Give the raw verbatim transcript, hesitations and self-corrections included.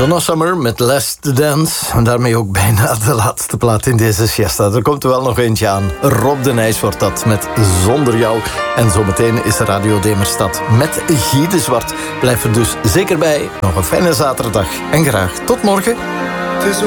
Donna Summer met Last to Dance. En daarmee ook bijna de laatste plaat in deze siesta. Er komt er wel nog eentje aan. Rob de Nijs wordt dat met Zonder Jou. En zometeen is Radio Demerstad met Guy de Zwart. Blijf er dus zeker bij. Nog een fijne zaterdag. En graag tot morgen.